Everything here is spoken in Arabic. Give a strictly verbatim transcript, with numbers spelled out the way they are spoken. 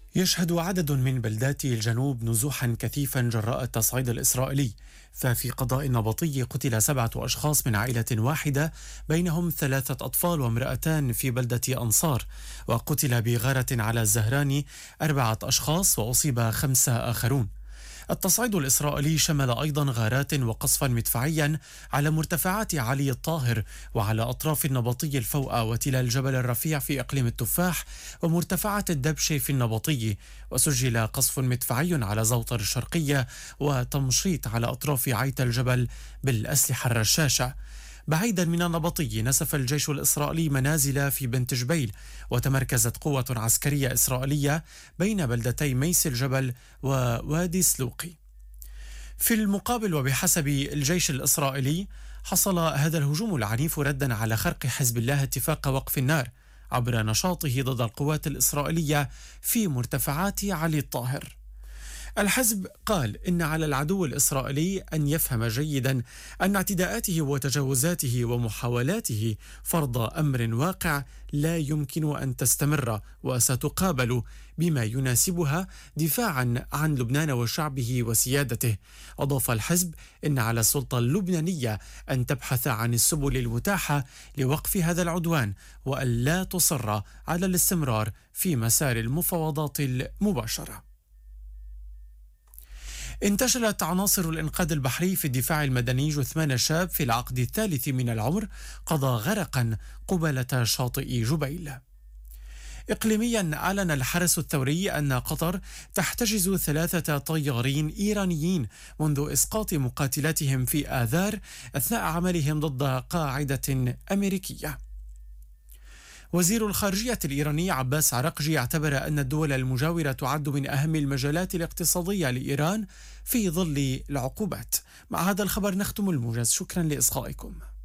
يشهد عدد من بلدات الجنوب نزوحا كثيفا جراء التصعيد الإسرائيلي. ففي قضاء نبطي قتل سبعة أشخاص من عائلة واحدة، بينهم ثلاثة أطفال وامرأتان في بلدة أنصار. وقتل بغارة على الزهراني أربعة أشخاص وأصيب خمسة آخرون. التصعيد الإسرائيلي شمل أيضا غارات وقصفا مدفعيا على مرتفعات علي الطاهر وعلى أطراف النبطي الفوأة وتلال جبل الرفيع في إقليم التفاح ومرتفعات الدبش في النبطي. وسجل قصف مدفعي على زوطر الشرقية وتمشيط على أطراف عيت الجبل بالأسلحة الرشاشة. بعيدا من النبطي نسف الجيش الإسرائيلي منازل في بنت جبيل، وتمركزت قوة عسكرية إسرائيلية بين بلدتي ميس الجبل ووادي سلوقي. في المقابل وبحسب الجيش الإسرائيلي، حصل هذا الهجوم العنيف ردا على خرق حزب الله اتفاق وقف النار عبر نشاطه ضد القوات الإسرائيلية في مرتفعات علي الطاهر. الحزب قال إن على العدو الإسرائيلي أن يفهم جيدا أن اعتداءاته وتجاوزاته ومحاولاته فرض أمر واقع لا يمكن أن تستمر وستقابل بما يناسبها دفاعا عن لبنان وشعبه وسيادته. أضاف الحزب إن على السلطة اللبنانية أن تبحث عن السبل المتاحة لوقف هذا العدوان، وأن لا تصر على الاستمرار في مسار المفاوضات المباشرة. انتشلت عناصر الإنقاذ البحري في الدفاع المدني جثمان شاب في العقد الثالث من العمر قضى غرقا قبالة شاطئ جبيل. إقليميا، أعلن الحرس الثوري أن قطر تحتجز ثلاثة طيارين إيرانيين منذ إسقاط مقاتلاتهم في آذار أثناء عملهم ضد قاعدة أمريكية. وزير الخارجية الإيراني عباس عرقجي اعتبر أن الدول المجاورة تعد من أهم المجالات الاقتصادية لإيران في ظل العقوبات. مع هذا الخبر نختم الموجز، شكرا لإصغائكم.